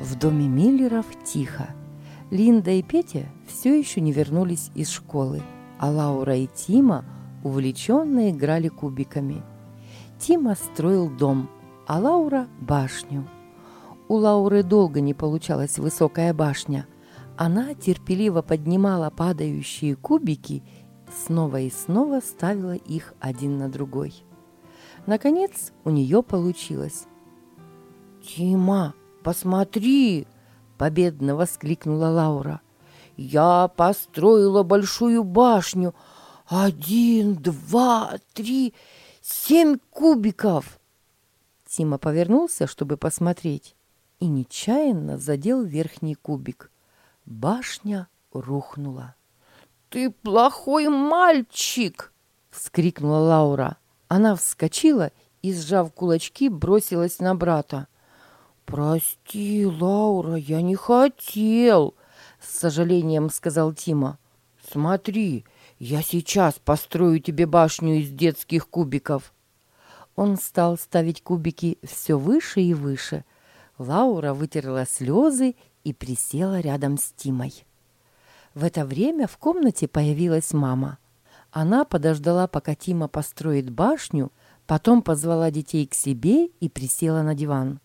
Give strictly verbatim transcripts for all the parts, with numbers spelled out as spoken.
В доме Миллеров тихо. Линда и Петя все еще не вернулись из школы, а Лаура и Тима увлеченно играли кубиками. Тима строил дом, а Лаура – башню. У Лауры долго не получалась высокая башня. Она терпеливо поднимала падающие кубики, снова и снова ставила их один на другой. Наконец у нее получилось. «Тима, посмотри!» – победно воскликнула Лаура. «Я построила большую башню. Один, два, три, семь кубиков!» Тима повернулся, чтобы посмотреть, и нечаянно задел верхний кубик. Башня рухнула. «Ты плохой мальчик!» – вскрикнула Лаура. Она вскочила и, сжав кулачки, бросилась на брата. «Прости, Лаура, я не хотел!» – с сожалением сказал Тима. «Смотри, я сейчас построю тебе башню из детских кубиков». Он стал ставить кубики все выше и выше. Лаура вытерла слезы и присела рядом с Тимой. В это время в комнате появилась мама. Она подождала, пока Тима построит башню, потом позвала детей к себе и присела на диван.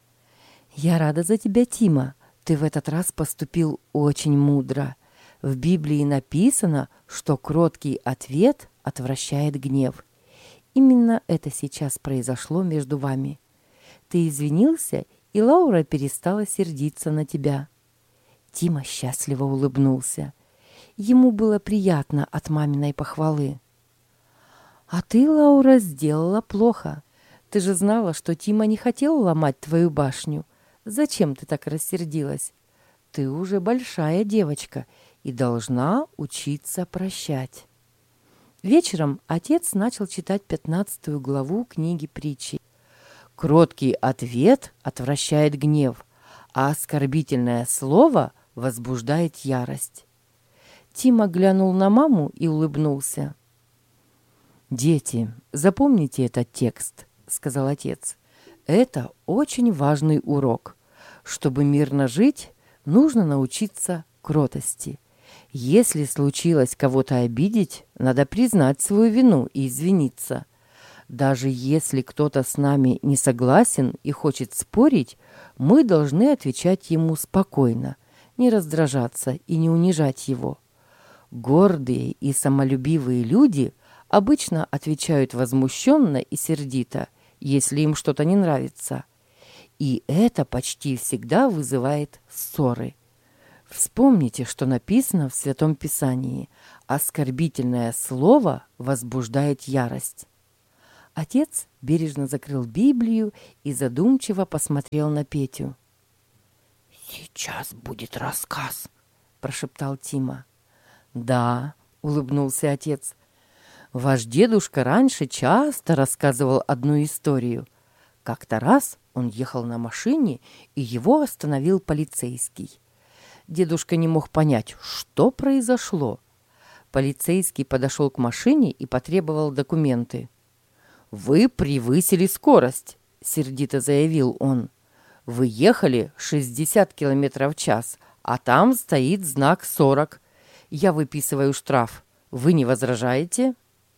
«Я рада за тебя, Тима. Ты в этот раз поступил очень мудро. В Библии написано, что кроткий ответ отвращает гнев. Именно это сейчас произошло между вами. Ты извинился, и Лаура перестала сердиться на тебя». Тима счастливо улыбнулся. Ему было приятно от маминой похвалы. «А ты, Лаура, сделала плохо. Ты же знала, что Тима не хотел ломать твою башню. Зачем ты так рассердилась? Ты уже большая девочка и должна учиться прощать». Вечером отец начал читать пятнадцатую главу книги притчи. «Кроткий ответ отвращает гнев, а оскорбительное слово возбуждает ярость». Тима глянул на маму и улыбнулся. «Дети, запомните этот текст», — сказал отец. «Это очень важный урок. Чтобы мирно жить, нужно научиться кротости. Если случилось кого-то обидеть, надо признать свою вину и извиниться. Даже если кто-то с нами не согласен и хочет спорить, мы должны отвечать ему спокойно, не раздражаться и не унижать его. Гордые и самолюбивые люди обычно отвечают возмущенно и сердито, если им что-то не нравится. И это почти всегда вызывает ссоры. Вспомните, что написано в Святом Писании: оскорбительное слово возбуждает ярость. Отец бережно закрыл Библию и задумчиво посмотрел на Петю. «Сейчас будет рассказ», – прошептал Тима. «Да», – улыбнулся отец. «Ваш дедушка раньше часто рассказывал одну историю. Как-то раз он ехал на машине, и его остановил полицейский. Дедушка не мог понять, что произошло. Полицейский подошел к машине и потребовал документы. «Вы превысили скорость», — сердито заявил он. «Вы ехали шестьдесят километров в час, а там стоит знак сорок. Я выписываю штраф. Вы не возражаете?»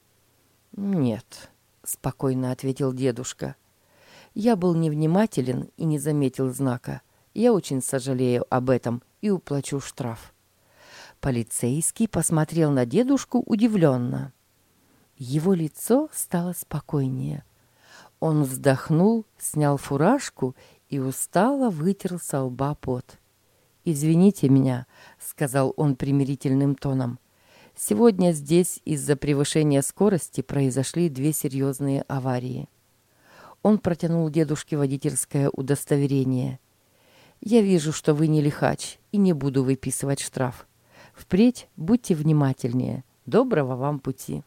«Нет», — спокойно ответил дедушка. «Я был невнимателен и не заметил знака. Я очень сожалею об этом и уплачу штраф». Полицейский посмотрел на дедушку удивленно. Его лицо стало спокойнее. Он вздохнул, снял фуражку и устало вытер со лба пот. «Извините меня», — сказал он примирительным тоном. «Сегодня здесь из-за превышения скорости произошли две серьезные аварии». Он протянул дедушке водительское удостоверение. «Я вижу, что вы не лихач, и не буду выписывать штраф. Впредь будьте внимательнее. Доброго вам пути».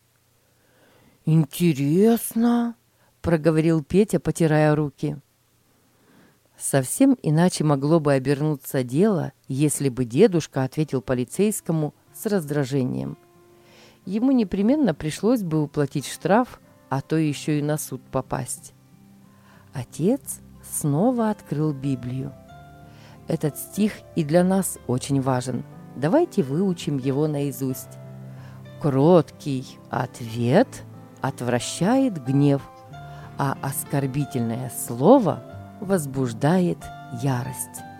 «Интересно», — проговорил Петя, потирая руки. Совсем иначе могло бы обернуться дело, если бы дедушка ответил полицейскому с раздражением. Ему непременно пришлось бы уплатить штраф, а то еще и на суд попасть. Отец снова открыл Библию. Этот стих и для нас очень важен. Давайте выучим его наизусть. Кроткий ответ отвращает гнев, а оскорбительное слово возбуждает ярость.